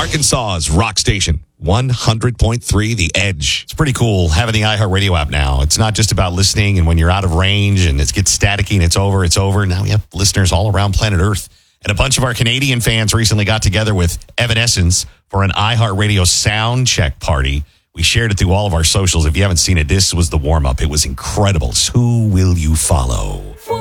Arkansas's rock station, 100.3 The Edge. It's pretty cool having the iHeartRadio app now. It's not just about listening and when you're out of range and it gets staticky and it's over, it's over. Now we have listeners all around planet Earth. And a bunch of our Canadian fans recently got together with Evanescence for an iHeartRadio sound check party. We shared it through all of our socials. If you haven't seen it, this was the warm-up. It was incredible. It's Who Will You Follow?